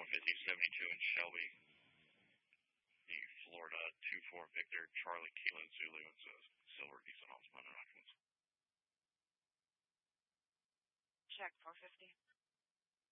5072 in Shelby, the Florida 24 Victor Charlie Kilo Zulu. It's a silver decent Osmo Noctis. Check 450.